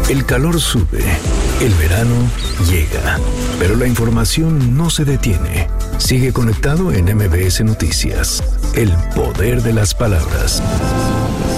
El calor sube, el verano llega, pero la información no se detiene. Sigue conectado en MBS Noticias. El poder de las palabras.